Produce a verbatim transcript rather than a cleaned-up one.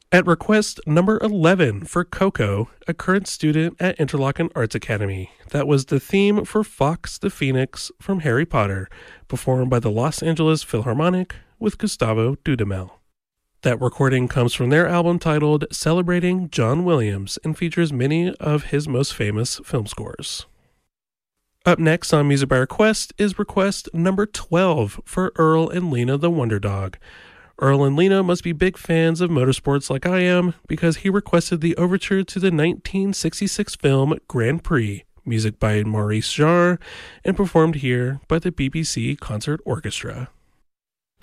At request number eleven for Coco, a current student at Interlochen Arts Academy. That was the theme for Fox the Phoenix from Harry Potter, performed by the Los Angeles Philharmonic with Gustavo Dudamel. That recording comes from their album titled Celebrating John Williams and features many of his most famous film scores. Up next on Music by Request is request number twelve for Earl and Lena the Wonder Dog. Earl and Lena must be big fans of motorsports like I am, because he requested the overture to the nineteen sixty-six film Grand Prix, music by Maurice Jarre, and performed here by the B B C Concert Orchestra.